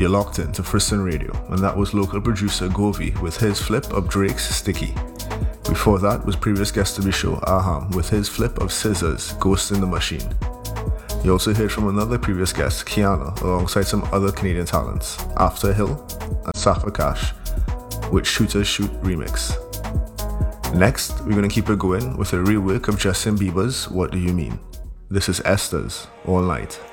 You're locked in to Friston Radio, and that was local producer Govey with his flip of Drake's Sticky. Before that was previous guest to the show, Aham, with his flip of Scissors, Ghost in the Machine. You also heard from another previous guest, Kiana, alongside some other Canadian talents, After Hill and Safa Cash, with Shooters Shoot remix. Next, we're going to keep it going with a rework of Justin Bieber's What Do You Mean? This is Esther's All Night.